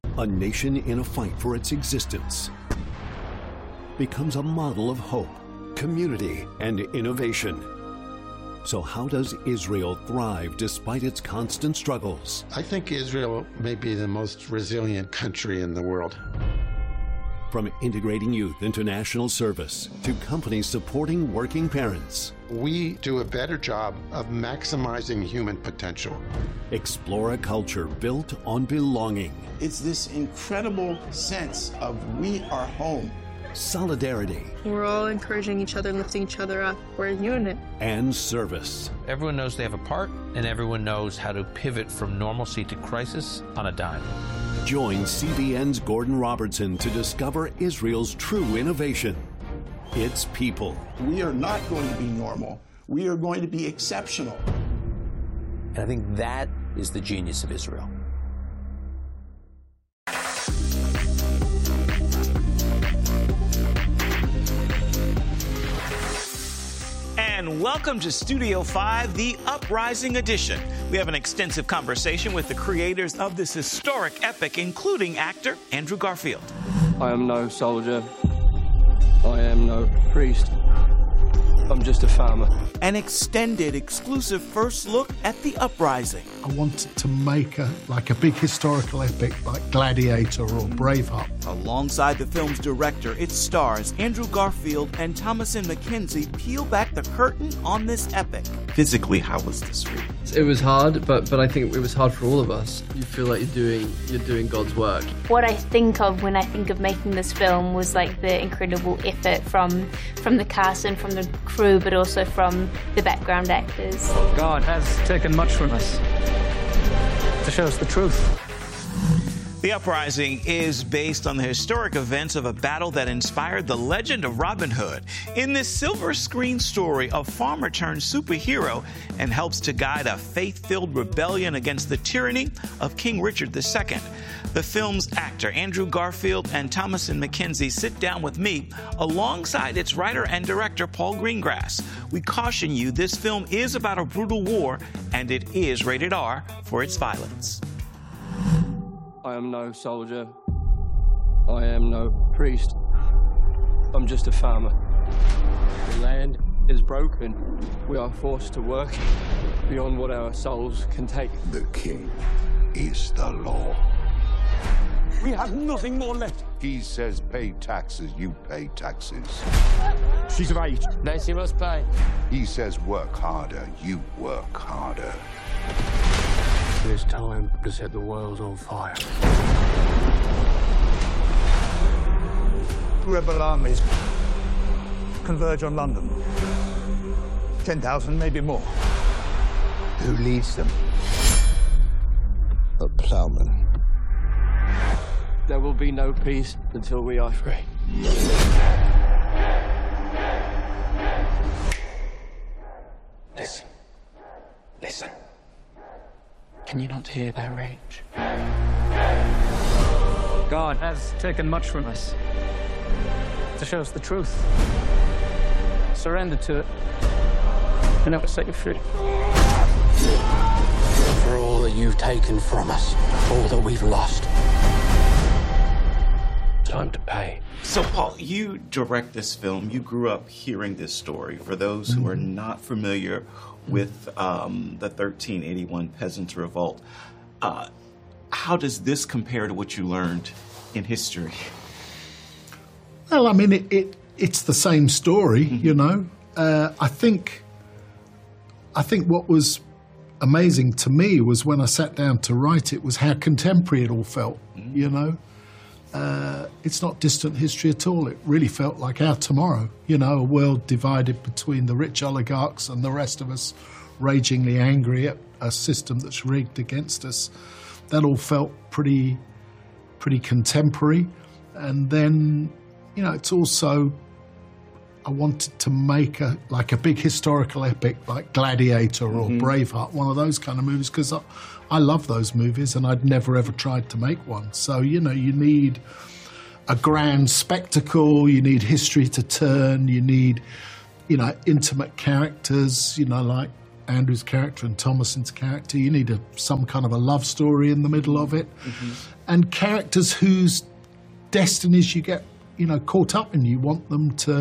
a nation in a fight for its existence, becomes a model of hope, community, and innovation. So how does Israel thrive despite its constant struggles? I think Israel may be the most resilient country in the world. From integrating youth into national service to companies supporting working parents. We do a better job of maximizing human potential. Explore a culture built on belonging. It's this incredible sense of we are home. Solidarity. We're all encouraging each other, lifting each other up. We're a unit. And service. Everyone knows they have a part, and everyone knows how to pivot from normalcy to crisis on a dime. Join CBN's Gordon Robertson to discover Israel's true innovation. Its people. We are not going to be normal. We are going to be exceptional. And I think that is the genius of Israel. And welcome to Studio 5, the Uprising Edition. We have an extensive conversation with the creators of this historic epic, including actor Andrew Garfield. I am no soldier. I am no priest. I'm just a farmer. An extended, exclusive first look at the Uprising. I wanted to make a big historical epic like Gladiator or Braveheart. Alongside the film's director, its stars Andrew Garfield and Thomasin McKenzie peel back the curtain on this epic. Physically, how was this for you? It was hard, but I think it was hard for all of us. You feel like you're doing God's work. What I think of when I think of making this film was like the incredible effort from the cast and from the crew, but also from the background actors. God has taken much from us to show us the truth. The Uprising is based on the historic events of a battle that inspired the legend of Robin Hood. In this silver screen story, a farmer turns superhero and helps to guide a faith-filled rebellion against the tyranny of King Richard II. The film's actor Andrew Garfield and Thomasin McKenzie sit down with me alongside its writer and director Paul Greengrass. We caution you this film is about a brutal war and it is rated R for its violence. I am no soldier. I am no priest. I'm just a farmer. The land is broken. We are forced to work beyond what our souls can take. The king is the law. We have nothing more left. He says pay taxes, you pay taxes. She's of age. Then she must pay. He says work harder, you work harder. It is time to set the world on fire. Rebel armies converge on London. 10,000, maybe more. Who leads them? A plowman. There will be no peace until we are free. Listen. Listen. Can you not hear their rage? God has taken much from us to show us the truth. Surrender to it, and it will set you free. For all that you've taken from us, all that we've lost, time to pay. So, Paul, you direct this film. You grew up hearing this story. For those who are not familiar with the 1381 Peasants' Revolt, how does this compare to what you learned in history? Well, I mean, it's the same story, you know. I think what was amazing to me was when I sat down to write it was how contemporary it all felt, you know. It's not distant history at all. It really felt like our tomorrow, you know, a world divided between the rich oligarchs and the rest of us ragingly angry at a system that's rigged against us. That all felt pretty contemporary. And then, you know, it's also, I wanted to make a big historical epic like Gladiator or Braveheart, one of those kind of movies, because I love those movies and I'd never ever tried to make one. So, you know, you need a grand spectacle, you need history to turn, you need, you know, intimate characters, you know, like Andrew's character and Thomasin's character. You need some kind of a love story in the middle of it. and characters whose destinies you get, caught up in. You want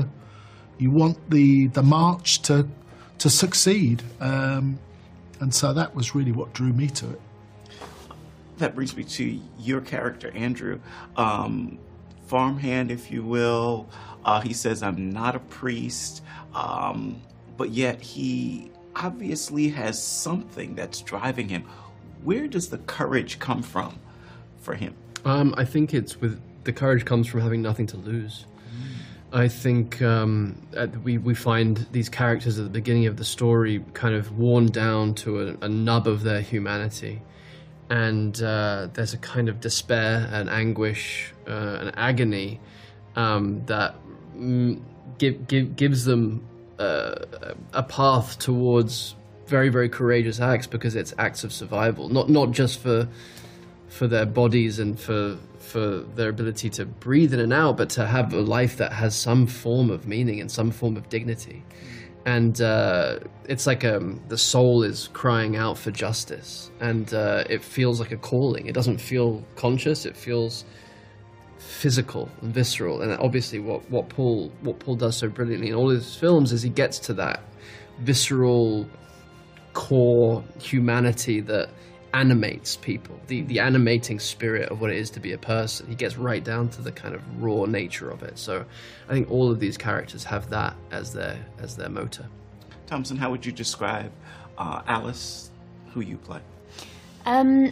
the march to succeed, and so that was really what drew me to it. That brings me to your character, Andrew. Farmhand, if you will. He says, I'm not a priest, but yet he obviously has something that's driving him. Where does the courage come from for him? I think the courage comes from having nothing to lose. I think we find these characters at the beginning of the story kind of worn down to a nub of their humanity. And there's a kind of despair and anguish and agony that gives them a path towards very, very courageous acts, because it's acts of survival, not just for their bodies and for their ability to breathe in and out, but to have a life that has some form of meaning and some form of dignity. And it's like the soul is crying out for justice, and it feels like a calling. It doesn't feel conscious; it feels physical and visceral. And obviously, what Paul does so brilliantly in all his films is he gets to that visceral core humanity that animates people, the animating spirit of what it is to be a person. He gets right down to the kind of raw nature of it. So I think all of these characters have that as their motor. Thompson, how would you describe Alice, who you play? I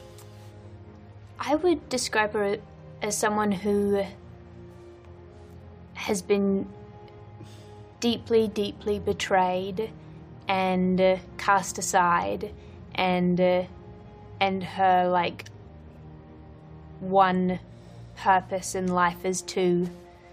would describe her as someone who has been deeply, deeply betrayed and cast aside, and her one purpose in life is to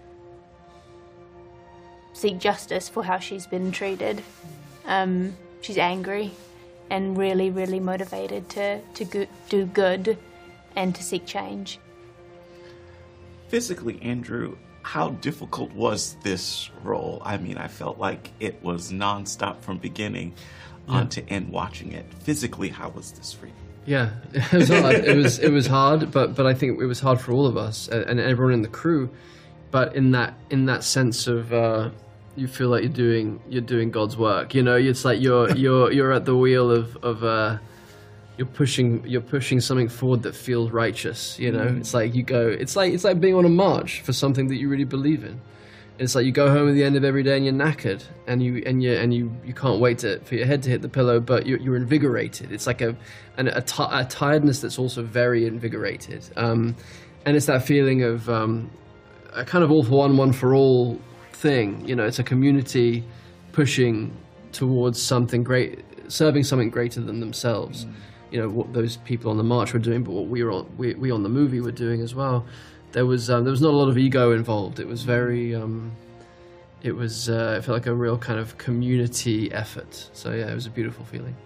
seek justice for how she's been treated. She's angry and really, really motivated to do good and to seek change. Physically, Andrew, how difficult was this role? I mean, I felt like it was nonstop from beginning to end watching it. Physically, how was this for you? Yeah, it was hard. it was hard, but I think it was hard for all of us and everyone in the crew. But in that sense of you feel like you're doing God's work. It's like you're at the wheel of you're pushing something forward that feels righteous. It's like it's like being on a march for something that you really believe in. It's like you go home at the end of every day and you're knackered and you can't wait for your head to hit the pillow, but you're invigorated. It's like a tiredness that's also very invigorated, and it's that feeling of a kind of all for one for all thing. It's a community pushing towards something great, serving something greater than themselves. What those people on the march were doing, but what we on the movie were doing as well. There was not a lot of ego involved. It was very, it felt like a real kind of community effort. So yeah, it was a beautiful feeling.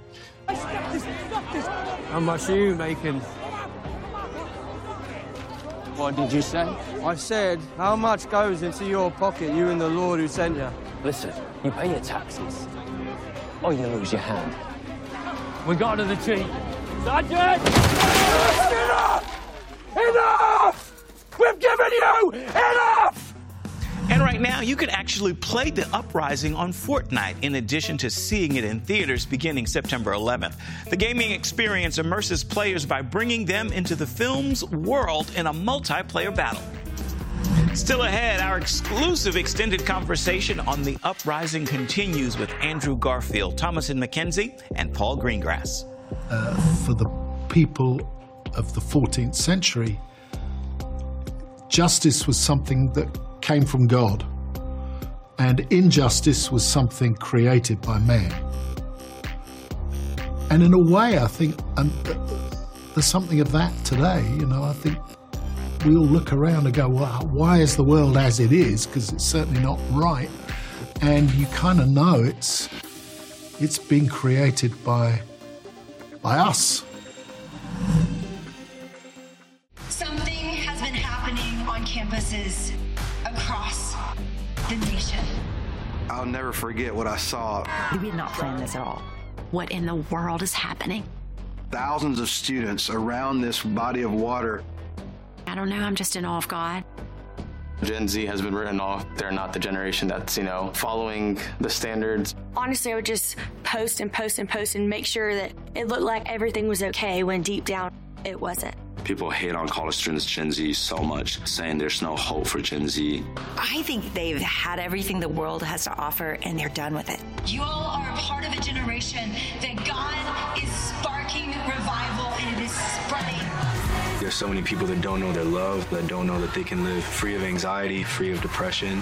How much are you making? What did you say? I said, how much goes into your pocket, you and the Lord who sent you? Listen, you pay your taxes, or you're gonna lose your hand. We got to the chief. Sergeant! Enough! We've given you enough! And right now, you can actually play The Uprising on Fortnite, in addition to seeing it in theaters beginning September 11th. The gaming experience immerses players by bringing them into the film's world in a multiplayer battle. Still ahead, our exclusive extended conversation on The Uprising continues with Andrew Garfield, Thomasin McKenzie, and Paul Greengrass. For the people of the 14th century, justice was something that came from God, and injustice was something created by man. And in a way, I think there's something of that today. I think we all look around and go, well, why is the world as it is? Because it's certainly not right. And you kind of know it's been created by us. Something has been happening on campuses across the nation. I'll never forget what I saw. We did not plan this at all. What in the world is happening? Thousands of students around this body of water don't know. I'm just in awe of God. Gen Z has been written off. They're not the generation that's, following the standards. Honestly, I would just post and post and post and make sure that it looked like everything was okay when deep down it wasn't. People hate on college students, Gen Z, so much, saying there's no hope for Gen Z. I think they've had everything the world has to offer, and they're done with it. You all are a part of a generation that God is sparking revival, and it is spreading. There's so many people that don't know their love, that don't know that they can live free of anxiety, free of depression.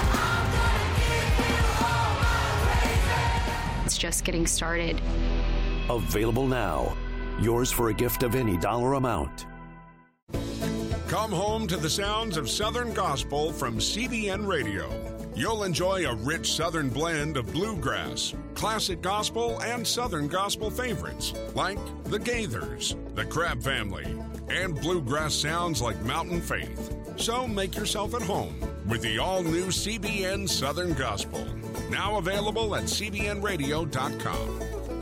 It's just getting started. Available now. Yours for a gift of any dollar amount. Come home to the sounds of Southern Gospel from CBN Radio. You'll enjoy a rich Southern blend of bluegrass, classic gospel, and Southern gospel favorites like the Gaithers, the Crabb Family, and bluegrass sounds like Mountain Faith. So make yourself at home with the all-new CBN Southern Gospel. Now available at cbnradio.com.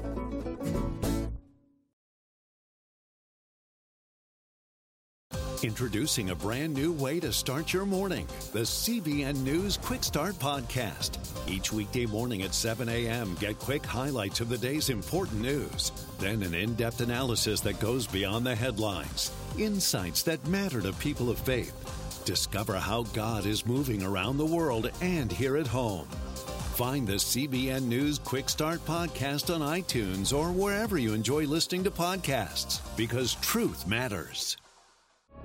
Introducing a brand new way to start your morning, the CBN News Quick Start Podcast. Each weekday morning at 7 a.m., get quick highlights of the day's important news. Then an in-depth analysis that goes beyond the headlines. Insights that matter to people of faith. Discover how God is moving around the world and here at home. Find the CBN News Quick Start Podcast on iTunes or wherever you enjoy listening to podcasts, because truth matters.